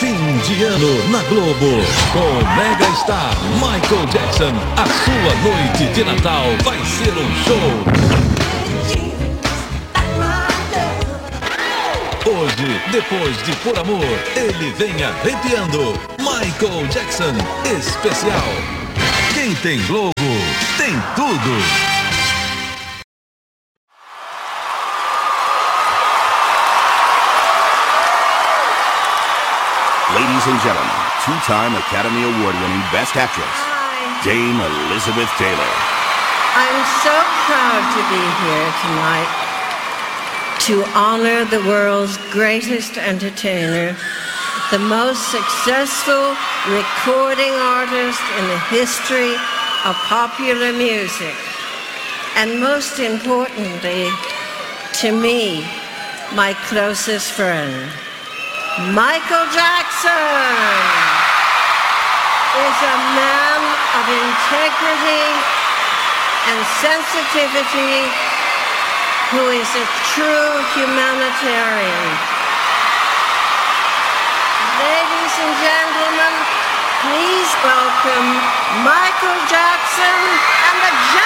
Fim de ano na Globo. Com o mega star Michael Jackson, a sua noite de Natal vai ser um show. Hoje, depois de Por Amor, ele vem arrepiando. Michael Jackson especial. Quem tem Globo, tem tudo. Ladies and gentlemen, two-time Academy Award-winning Best Actress, Dame Elizabeth Taylor. I'm so proud to be here tonight to honor the world's greatest entertainer, the most successful recording artist in the history of popular music, and most importantly, to me, my closest friend. Michael Jackson is a man of integrity and sensitivity who is a true humanitarian. Ladies and gentlemen, please welcome Michael Jackson and the